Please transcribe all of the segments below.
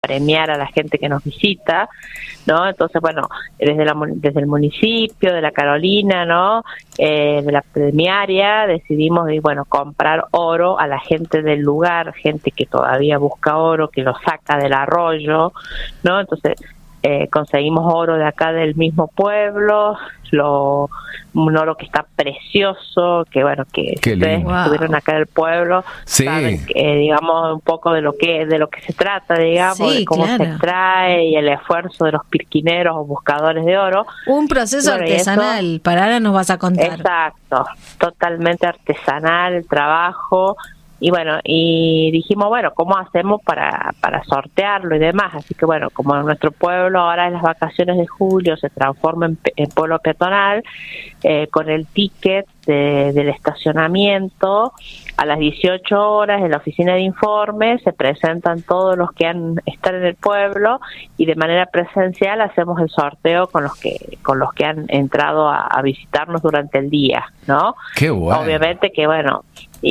premiar a la gente que nos visita, ¿no? Entonces, bueno, desde el municipio de La Carolina, ¿no? De la premiaria, decidimos, bueno, comprar oro a la gente del lugar, gente que todavía busca oro, que lo saca del arroyo, ¿no? Entonces, conseguimos oro de acá del mismo pueblo, un oro que está precioso, que bueno, que ustedes estuvieron acá del pueblo, sí, saben, digamos, un poco de lo que se trata, digamos, sí, de cómo claro, se extrae y el esfuerzo de los pirquineros o buscadores de oro. Un proceso artesanal, para ahora nos vas a contar. Exacto, totalmente artesanal el trabajo. Y bueno, y dijimos, bueno, ¿cómo hacemos para sortearlo y demás? Así que bueno, como en nuestro pueblo ahora en las vacaciones de julio se transforma en pueblo peatonal, con el ticket del estacionamiento, a las 18 horas en la oficina de informes se presentan todos los que están en el pueblo y de manera presencial hacemos el sorteo con los que han entrado a visitarnos durante el día, ¿no? Qué bueno. Obviamente que bueno,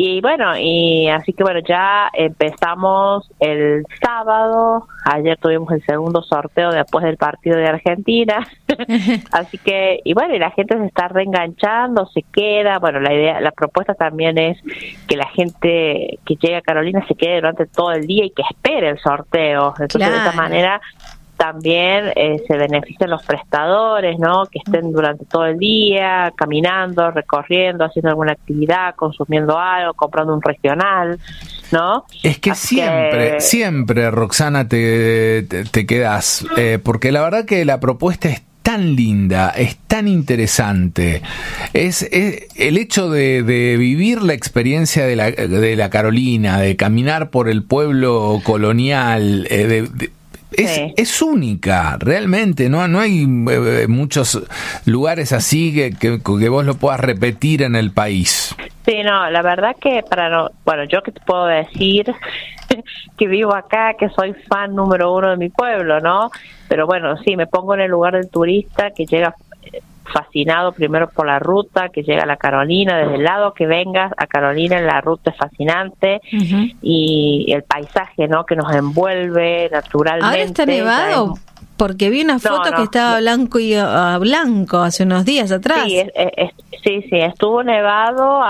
y así que bueno, ya empezamos el sábado. Ayer tuvimos el segundo sorteo después del partido de Argentina. Así que, y bueno, y la gente se está reenganchando, se queda. Bueno, la propuesta también es que la gente que llegue a Carolina se quede durante todo el día y que espere el sorteo. Entonces, claro, de esta manera también se benefician los prestadores, ¿no? Que estén durante todo el día caminando, recorriendo, haciendo alguna actividad, consumiendo algo, comprando un regional, ¿no? Es que siempre, Roxana, te quedás, porque la verdad que la propuesta es tan linda, es tan interesante, es el hecho de vivir la experiencia de la Carolina, de caminar por el pueblo colonial, es única, realmente, no hay muchos lugares así que vos lo puedas repetir en el país. Sí, no, la verdad que bueno, yo que te puedo decir que vivo acá, que soy fan número uno de mi pueblo, ¿no? Pero bueno, sí, me pongo en el lugar del turista que llega fascinado primero por la ruta, que llega a La Carolina, desde el lado que vengas a Carolina, la ruta es fascinante, uh-huh, y el paisaje, ¿no? Que nos envuelve naturalmente. Ahora está nevado, porque vi una foto que estaba blanco y blanco hace unos días atrás. Sí, sí, estuvo nevado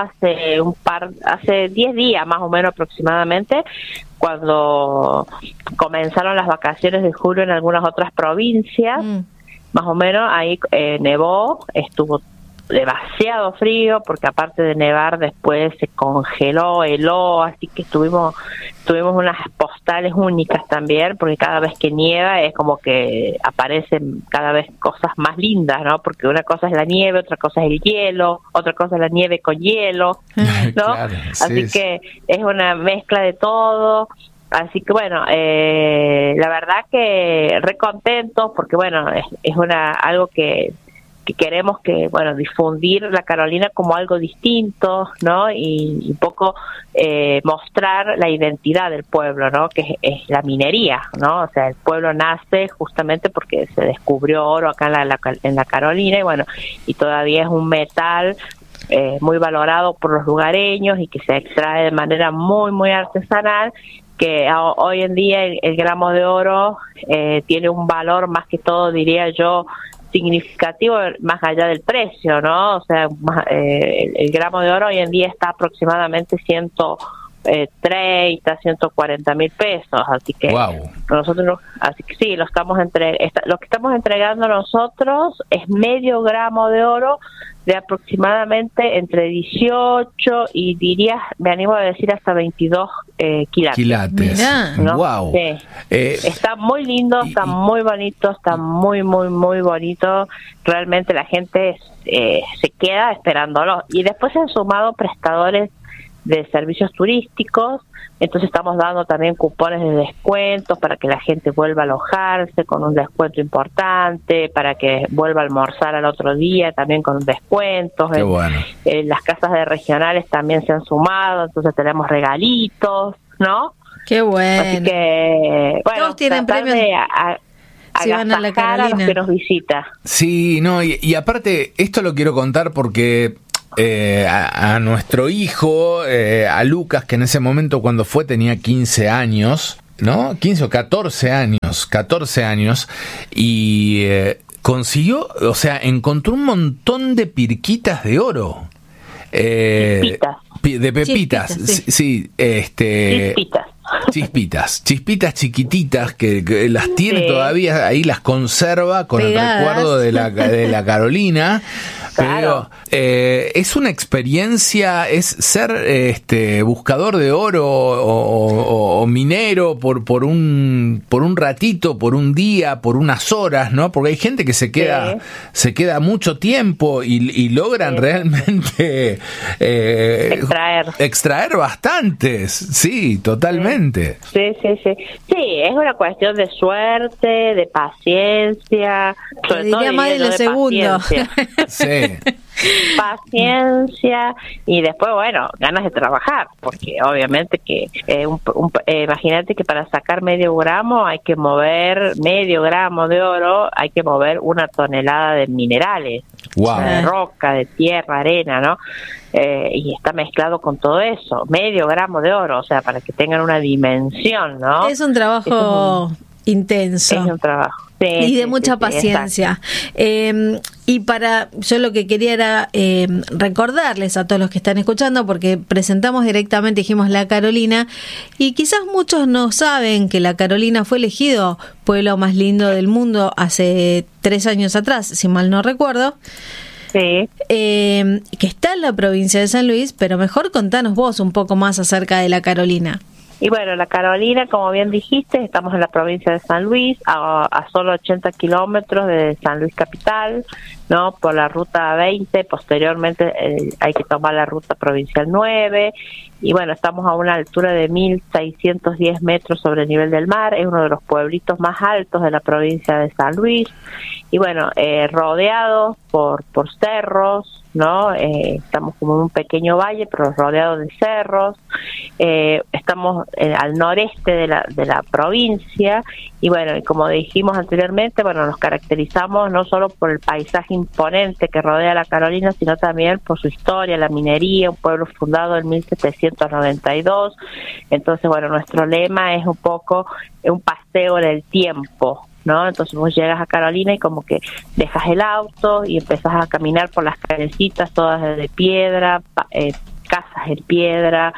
hace 10 días más o menos aproximadamente, cuando comenzaron las vacaciones de julio en algunas otras provincias. Más o menos ahí nevó, estuvo demasiado frío, porque aparte de nevar después se congeló, heló, así que tuvimos unas postales únicas también, porque cada vez que nieva es como que aparecen cada vez cosas más lindas, ¿no? Porque una cosa es la nieve, otra cosa es el hielo, otra cosa es la nieve con hielo, ¿no? Claro, así que es una mezcla de todo. Así que bueno, la verdad que re contentos, porque bueno, es algo que queremos difundir la Carolina como algo distinto, ¿no? Y un poco mostrar la identidad del pueblo, ¿no? Que es la minería, ¿no? O sea, el pueblo nace justamente porque se descubrió oro acá en la Carolina, y bueno, y todavía es un metal muy valorado por los lugareños y que se extrae de manera muy, muy artesanal, que hoy en día el gramo de oro tiene un valor más que todo, diría yo, significativo más allá del precio, ¿no? O sea, el gramo de oro hoy en día está aproximadamente 130, 140 mil pesos, así que nosotros, así que sí, lo que estamos entregando nosotros es medio gramo de oro de aproximadamente entre 18 y me animo a decir hasta 22 quilates. ¿No? Wow. Sí. Está muy lindo, está muy bonito, está muy, muy, muy bonito. Realmente la gente se queda esperándolo. Y después se han sumado prestadores de servicios turísticos, entonces estamos dando también cupones de descuentos para que la gente vuelva a alojarse con un descuento importante, para que vuelva a almorzar al otro día también con descuentos. Qué bueno. Las casas de regionales también se han sumado, entonces tenemos regalitos, ¿no? Qué bueno. Así que, bueno, todos tienen premios si van a la Carolina, a los que nos visita. Sí, no, y aparte, esto lo quiero contar porque a nuestro hijo, a Lucas, que en ese momento cuando fue tenía 15 años, ¿no? 15 o 14 años, y consiguió, o sea, encontró un montón de pirquitas de oro. Chispitas. De pepitas, sí, chispitas chiquititas que las tiene todavía ahí, las conserva con pegadas. El recuerdo de la Carolina. Claro. Pero es una experiencia, es ser buscador de oro o minero por un ratito, por un día, por unas horas, ¿no? Porque hay gente que se queda mucho tiempo y logran realmente extraer bastantes. Sí, totalmente. Sí, es una cuestión de suerte, de paciencia, sobre todo más de lo segundo. Sí. Paciencia y después, bueno, ganas de trabajar, porque obviamente que imagínate que para sacar medio gramo de oro, hay que mover 1 tonelada de minerales, wow. De roca, de tierra, arena, ¿no? Y está mezclado con todo eso, medio gramo de oro, o sea, para que tengan una dimensión, ¿no? Es un trabajo intenso. Es un trabajo. Sí, y de mucha paciencia. Y yo lo que quería era recordarles a todos los que están escuchando, porque presentamos directamente, dijimos La Carolina, y quizás muchos no saben que La Carolina fue elegido pueblo más lindo del mundo hace 3 años atrás, si mal no recuerdo. Sí. Que está en la provincia de San Luis, pero mejor contanos vos un poco más acerca de La Carolina. Y bueno, La Carolina, como bien dijiste, estamos en la provincia de San Luis, a solo 80 kilómetros de San Luis capital, ¿no? Por la ruta 20, posteriormente hay que tomar la ruta provincial 9, y bueno, estamos a una altura de 1.610 metros sobre el nivel del mar, es uno de los pueblitos más altos de la provincia de San Luis, y bueno, rodeados por cerros, ¿no? Estamos como en un pequeño valle, pero rodeado de cerros. Estamos al noreste de la provincia, y bueno, y como dijimos anteriormente, bueno, nos caracterizamos no solo por el paisaje imponente que rodea La Carolina, sino también por su historia, la minería, un pueblo fundado en 1792. Entonces, bueno, nuestro lema es un poco un paseo en el tiempo, ¿no? Entonces vos llegas a Carolina y como que dejas el auto y empezás a caminar por las callecitas todas de piedra, casas en piedra,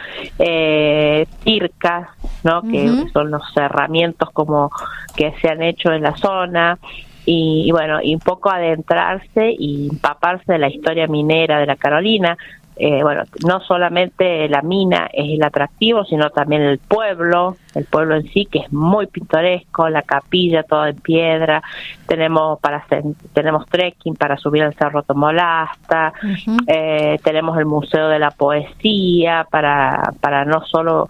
circas, ¿no? Que son los cerramientos como que se han hecho en la zona. Y bueno, y un poco adentrarse y empaparse de la historia minera de La Carolina. Bueno, no solamente la mina es el atractivo, sino también el pueblo en sí, que es muy pintoresco, la capilla toda en piedra, tenemos trekking para subir al Cerro Tomolasta, tenemos el Museo de la Poesía para no solo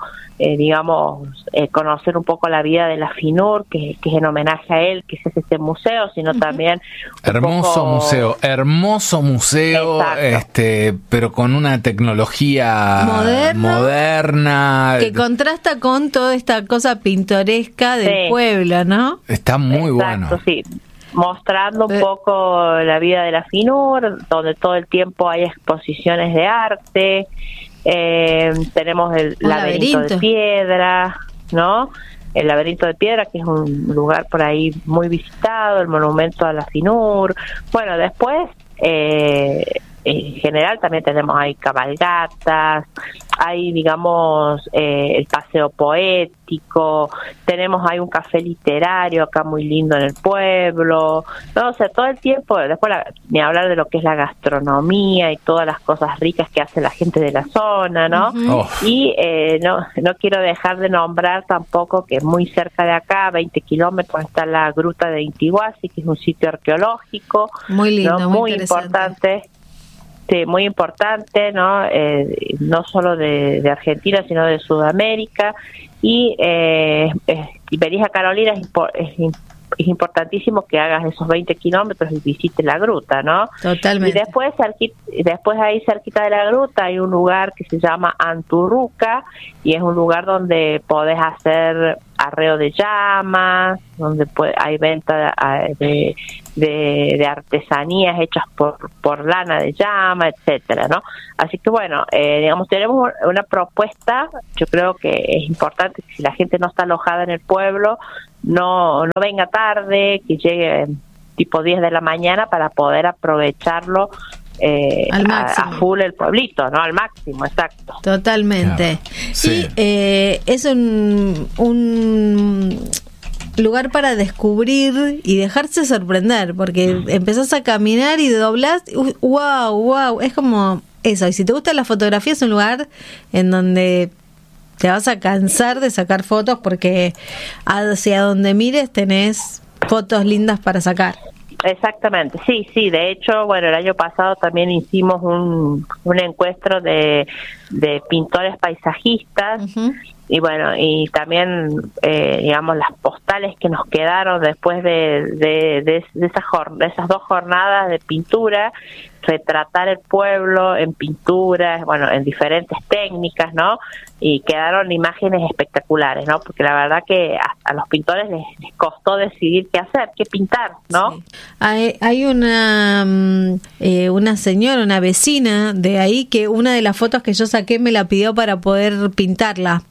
conocer un poco la vida de la FINUR, que es en homenaje a él que se hace este museo, sino también hermoso museo, pero con una tecnología moderna que contrasta con toda esta cosa pintoresca del pueblo, ¿no? Está muy bueno. Sí. Mostrando un poco la vida de la FINUR, donde todo el tiempo hay exposiciones de arte. Tenemos el laberinto de piedra, ¿no? El laberinto de piedra, que es un lugar por ahí muy visitado, el monumento a la FINUR. Bueno, después en general también tenemos ahí cabalgatas, hay el paseo poético, tenemos ahí un café literario acá muy lindo en el pueblo, ¿no? O sea, todo el tiempo, después ni hablar de lo que es la gastronomía y todas las cosas ricas que hace la gente de la zona, ¿no? Y no quiero dejar de nombrar tampoco que muy cerca de acá, 20 kilómetros, está la Gruta de Intihuasi, que es un sitio arqueológico, muy lindo, ¿no? Muy importante. Sí, muy importante, ¿no? No solo de Argentina, sino de Sudamérica. Y Berija Carolina es importantísimo que hagas esos 20 kilómetros y visites la gruta, ¿no? Totalmente. Y después ahí cerquita de la gruta hay un lugar que se llama Anturruca, y es un lugar donde podés hacer arreo de llamas, donde hay venta de artesanías hechas por lana de llama, etcétera, ¿no? Así que bueno, digamos, tenemos una propuesta. Yo creo que es importante que si la gente no está alojada en el pueblo, no venga tarde, que llegue tipo 10 de la mañana para poder aprovecharlo a full el pueblito, ¿no? Al máximo, exacto. Totalmente. Claro. Sí. Y es un lugar para descubrir y dejarse sorprender, porque empezás a caminar y doblás, wow, es como eso. Y si te gusta la fotografía, es un lugar en donde te vas a cansar de sacar fotos, porque hacia donde mires tenés fotos lindas para sacar. Exactamente, sí, de hecho, bueno, el año pasado también hicimos un encuentro de pintores paisajistas. Uh-huh. Y bueno, y también, digamos, las postales que nos quedaron después de esas 2 jornadas de pintura, retratar el pueblo en pinturas, bueno, en diferentes técnicas, ¿no? Y quedaron imágenes espectaculares, ¿no? Porque la verdad que a los pintores les costó decidir qué hacer, qué pintar, ¿no? Sí. Hay una señora, una vecina de ahí, que una de las fotos que yo saqué me la pidió para poder pintarla.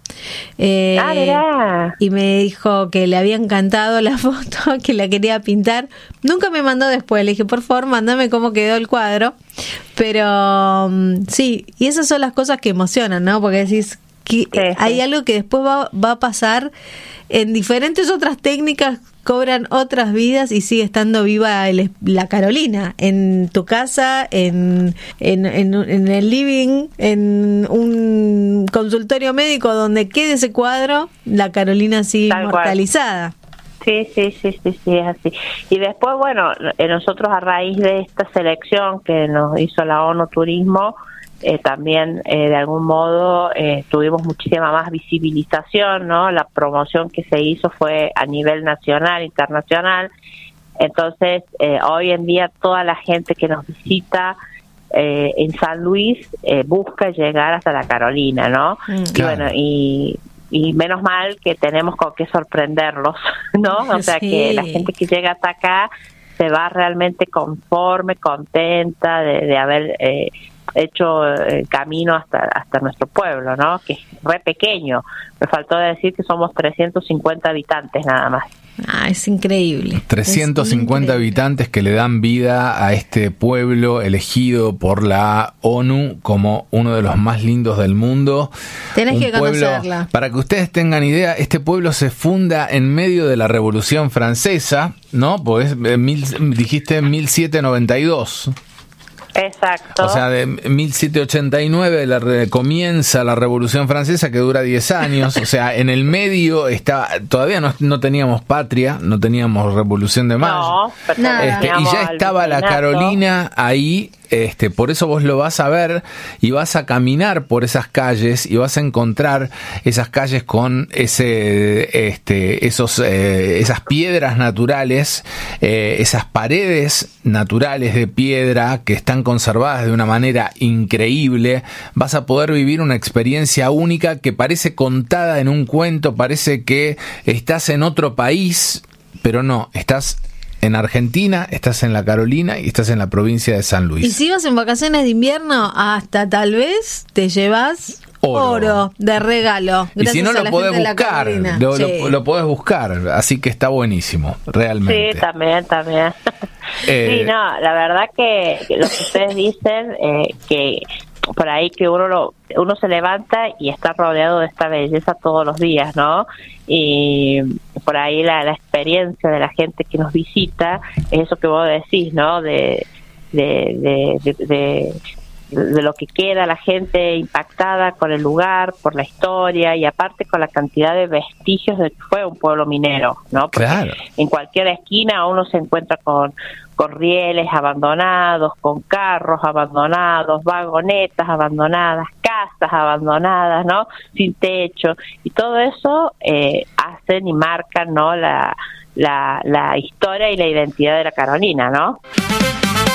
Y me dijo que le había encantado la foto, que la quería pintar. Nunca me mandó después, le dije, por favor, mándame cómo quedó el cuadro. Pero sí, y esas son las cosas que emocionan, ¿no? Porque decís que hay algo que después va a pasar en diferentes otras técnicas, cobran otras vidas y sigue estando viva la Carolina en tu casa, en el living, en un consultorio médico donde quede ese cuadro, la Carolina sigue inmortalizada. Sí, es así. Y después, bueno, nosotros a raíz de esta selección que nos hizo la ONU Turismo, también de algún modo tuvimos muchísima más visibilización, ¿no? La promoción que se hizo fue a nivel nacional, internacional. Entonces, hoy en día toda la gente que nos visita en San Luis busca llegar hasta la Carolina, ¿no? Claro. Y bueno, y menos mal que tenemos con qué sorprenderlos, ¿no? O sea, que la gente que llega hasta acá se va realmente conforme, contenta de haber hecho el camino hasta nuestro pueblo, ¿no? Que es re pequeño. Me faltó decir que somos 350 habitantes nada más. Es increíble. 350 habitantes que le dan vida a este pueblo elegido por la ONU como uno de los más lindos del mundo. Tenés que conocerla. Para que ustedes tengan idea, este pueblo se funda en medio de la Revolución Francesa, ¿no? Pues dijiste 1792. Exacto. O sea, de 1789 comienza la Revolución Francesa, que dura 10 años. O sea, en el medio todavía no teníamos patria, no teníamos Revolución de Mayo. No, y ya estaba la Carolina ahí. Por eso vos lo vas a ver y vas a caminar por esas calles y vas a encontrar esas calles con esas piedras naturales, esas paredes naturales de piedra que están conservadas de una manera increíble. Vas a poder vivir una experiencia única que parece contada en un cuento, parece que estás en otro país, pero no, estás en Argentina, estás en la Carolina y estás en la provincia de San Luis. Y si vas en vacaciones de invierno, hasta tal vez te llevas oro de regalo. Y si no, lo podés buscar, lo podés buscar, así que está buenísimo, realmente. Sí, también. Sí, no, la verdad que lo que ustedes dicen, que por ahí que uno se levanta y está rodeado de esta belleza todos los días, ¿no? Y por ahí la experiencia de la gente que nos visita es eso que vos decís, ¿no? De lo que queda la gente impactada con el lugar, por la historia y aparte con la cantidad de vestigios de que fue un pueblo minero, ¿no? Porque claro, en cualquier esquina uno se encuentra con rieles abandonados, con carros abandonados, vagonetas abandonadas, casas abandonadas, ¿no? Sin techo, y todo eso hacen y marcan, ¿no? la historia y la identidad de la Carolina, ¿no?